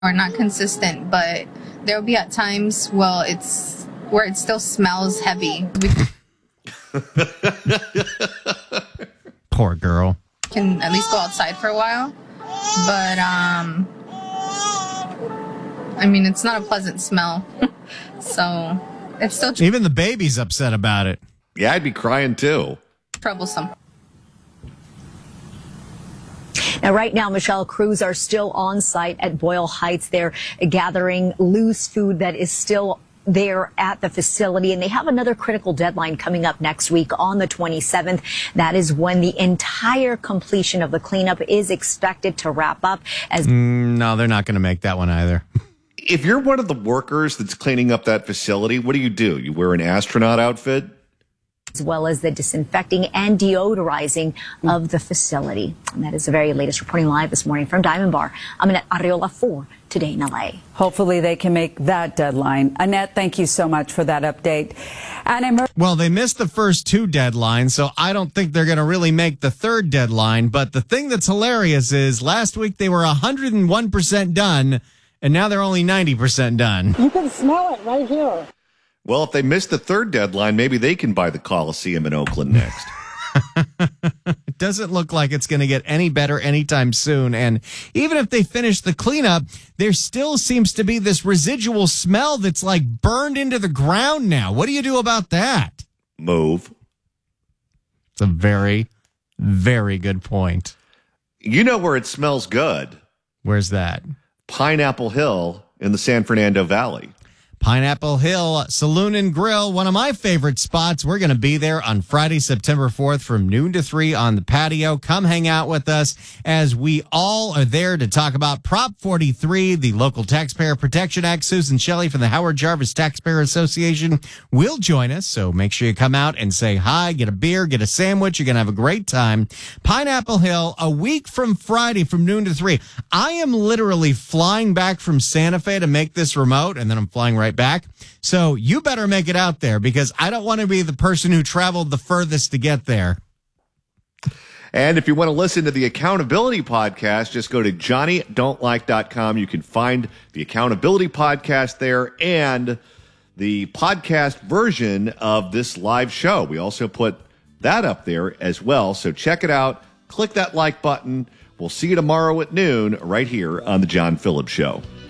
or not consistent, but there'll be at times where it still smells heavy. Poor girl. Can at least go outside for a while, but I mean, it's not a pleasant smell. So it's still even the baby's upset about it. Yeah, I'd be crying too. Troublesome. Now, right now, Michelle, crews are still on site at Boyle Heights. They're gathering loose food that is still there at the facility, and they have another critical deadline coming up next week on the 27th. That is when the entire completion of the cleanup is expected to wrap up. No, they're not going to make that one either. If you're one of the workers that's cleaning up that facility, what do? You wear an astronaut outfit? As well as the disinfecting and deodorizing of the facility. And that is the very latest. Reporting live this morning from Diamond Bar, I'm Annette Arriola for Today in LA. Hopefully they can make that deadline. Annette, thank you so much for that update. Well, they missed the first two deadlines, so I don't think they're going to really make the third deadline. But the thing that's hilarious is last week they were 101% done, and now they're only 90% done. You can smell it right here. Well, if they miss the third deadline, maybe they can buy the Coliseum in Oakland next. It doesn't look like it's going to get any better anytime soon. And even if they finish the cleanup, there still seems to be this residual smell that's like burned into the ground now. What do you do about that? Move. It's a very, very good point. You know where it smells good? Where's that? Pineapple Hill in the San Fernando Valley. Pineapple Hill Saloon and Grill, one of my favorite spots. We're going to be there on Friday, September 4th from noon to 3 on the patio. Come hang out with us as we all are there to talk about Prop 43, the local Taxpayer Protection Act. Susan Shelley from the Howard Jarvis Taxpayer Association will join us, so make sure you come out and say hi, get a beer, get a sandwich. You're going to have a great time. Pineapple Hill, a week from Friday from noon to 3. I am literally flying back from Santa Fe to make this remote, and then I'm flying right back. So you better make it out there because I don't want to be the person who traveled the furthest to get there. And if you want to listen to the Accountability Podcast, just go to johnnydon'tlike.com. You can find the Accountability Podcast there and the podcast version of this live show. We also put that up there as well. So check it out. Click that like button. We'll see you tomorrow at noon right here on The John Phillips Show.